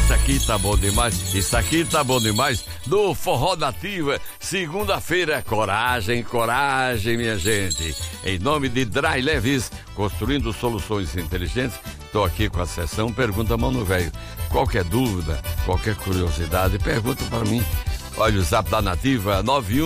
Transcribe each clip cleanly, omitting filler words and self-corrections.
Isso aqui tá bom demais. Isso aqui tá bom demais. Do Forró Nativa, segunda-feira, coragem, minha gente. Em nome de Dry Leves, construindo soluções inteligentes, estou aqui com a sessão Pergunta Mano Velho. Qualquer dúvida, qualquer curiosidade, pergunta para mim. Olha o zap da Nativa,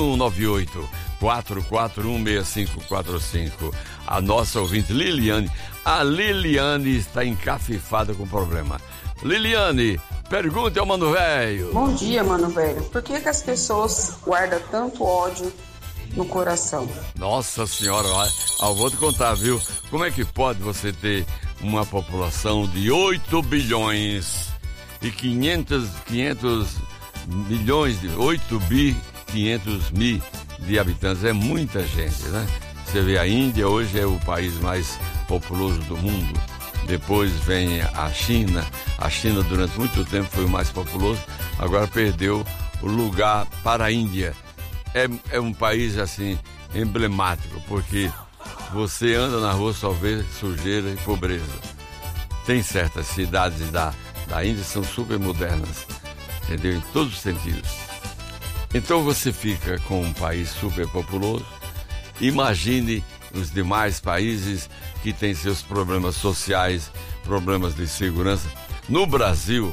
9198-441-6545. A nossa ouvinte Liliane. A Liliane está encafifada com problema. Liliane, pergunte ao Mano Velho. Bom dia, Mano Velho. Por que as pessoas guardam tanto ódio no coração? Nossa senhora, eu vou te contar, viu? Como é que pode você ter uma população de 8 bilhões e 500 milhões de 8 bi 500 mil de habitantes? É muita gente, né? Você vê, a Índia hoje é o país mais populoso do mundo. Depois vem a China. A China durante muito tempo foi o mais populoso, agora perdeu o lugar para a Índia. É um país assim emblemático, porque você anda na rua só vê sujeira e pobreza. Tem certas cidades da Índia que são super modernas, entendeu? Em todos os sentidos. Então você fica com um país super populoso. Imagine os demais países que têm seus problemas sociais, problemas de segurança. No Brasil,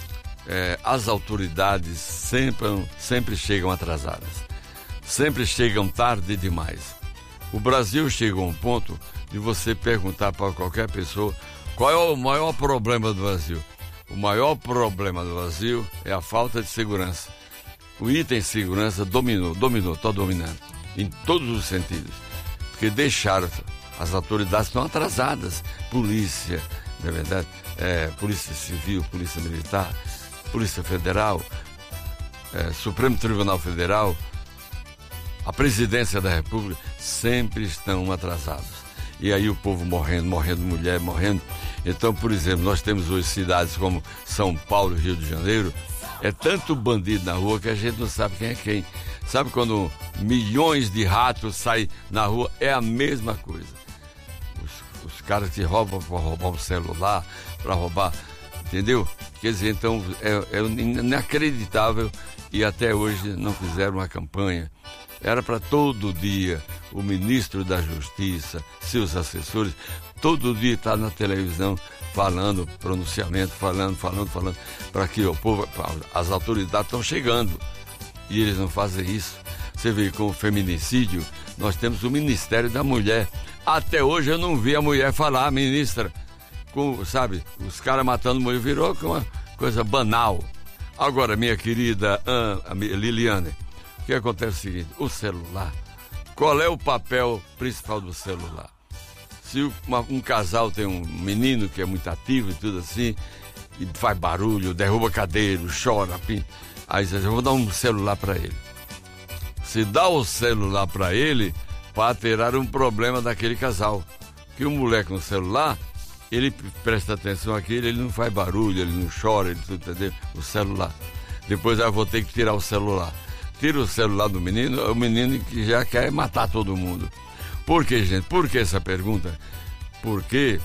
as autoridades sempre chegam atrasadas, sempre chegam tarde demais. O Brasil chegou a um ponto de você perguntar para qualquer pessoa qual é o maior problema do Brasil. O maior problema do Brasil é a falta de segurança. O item segurança está dominando em todos os sentidos, porque deixaram, as autoridades estão atrasadas, polícia, na verdade, polícia civil, polícia militar, polícia federal, Supremo Tribunal Federal, a presidência da República, sempre estão atrasados. E aí o povo morrendo, mulher morrendo. Então, por exemplo, nós temos hoje cidades como São Paulo e Rio de Janeiro, é tanto bandido na rua que a gente não sabe quem é quem. Sabe quando milhões de ratos saem na rua? É a mesma coisa. Os caras que roubam para roubar o celular, para roubar, entendeu? Quer dizer, então, é inacreditável, e até hoje não fizeram uma campanha. Era para todo dia o ministro da Justiça, seus assessores, todo dia estar na televisão falando, pronunciamento, falando, para que o povo, as autoridades estão chegando. E eles não fazem isso. Você vê, com o feminicídio, nós temos o Ministério da Mulher. Até hoje eu não vi a mulher falar, ministra. Sabe, os caras matando mulher, virou uma coisa banal. Agora, minha querida Liliane, o que acontece é o seguinte: o celular. Qual é o papel principal do celular? Se um casal tem um menino que é muito ativo e tudo assim, e faz barulho, derruba cadeiro, chora, pinta, aí você diz, eu vou dar um celular para ele. Se dá o celular para ele, para tirar um problema daquele casal. Que o moleque no celular, ele presta atenção àquilo, ele não faz barulho, ele não chora, ele tudo, entendeu? O celular. Depois eu vou ter que tirar o celular. Tira o celular do menino, é o menino que já quer matar todo mundo. Por que, gente? Por que essa pergunta? Porque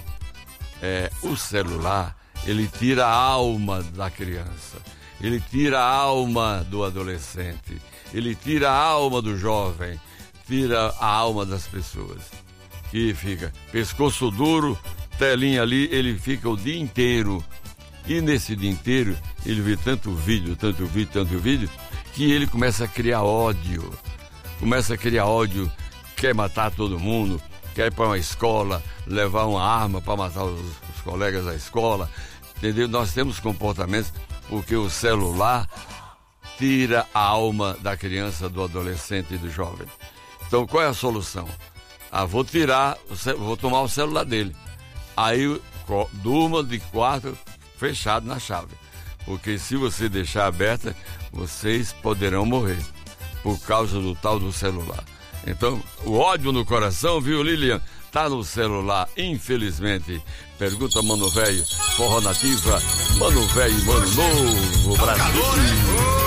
o celular, ele tira a alma da criança, ele tira a alma do adolescente, ele tira a alma do jovem, tira a alma das pessoas. Que fica pescoço duro, telinha ali, ele fica o dia inteiro. E nesse dia inteiro, ele vê tanto vídeo, que ele começa a criar ódio. Quer matar todo mundo, quer ir para uma escola, levar uma arma para matar os colegas da escola, entendeu? Nós temos comportamentos porque o celular tira a alma da criança, do adolescente e do jovem. Então, qual é a solução? Vou tomar o celular dele. Aí, durma de quarto fechado na chave. Porque se você deixar aberta, vocês poderão morrer por causa do tal do celular. Então, o ódio no coração, viu, Lilian? Tá no celular, infelizmente. Pergunta Mano Velho, Forró Nativa, Mano Velho, Mano Novo, Brasil.